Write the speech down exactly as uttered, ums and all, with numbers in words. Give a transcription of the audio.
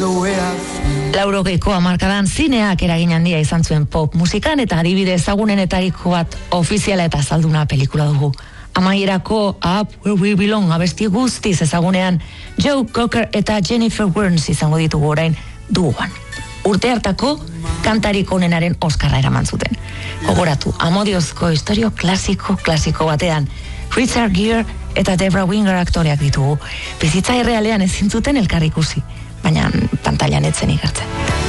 Laurogeiko hamarkadan zineak eragin handia izan zuen pop musikan eta adibide ezagunenetariko bat ofiziala eta azalduna pelikula dugu. Amaierako Up Where We Belong abesti guztiz ezagunean Joe Cocker eta Jennifer Warnes izango ditugu orain duguan. Urte hartako kantarik onenaren Oskarra eraman zuten. Gogoratu, amodiozko historio klasiko klasiko batean Richard Gere eta Debra Winger aktoreak ditugu. Bizitza errealean ezin zuten elkar ikusi, baina pantailan etzen igartzen.